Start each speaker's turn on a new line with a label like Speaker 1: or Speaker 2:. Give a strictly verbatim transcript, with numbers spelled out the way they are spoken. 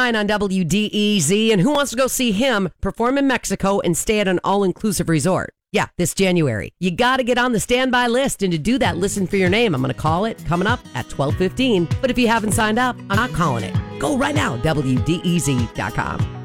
Speaker 1: Ryan on W D E Z, and who wants to go see him perform in Mexico and stay at an all-inclusive resort? Yeah, this January. You got to get on the standby list, and to do that, listen for your name. I'm going to call it coming up at twelve fifteen. But if you haven't signed up, I'm not calling it. Go right now, W D E Z dot com.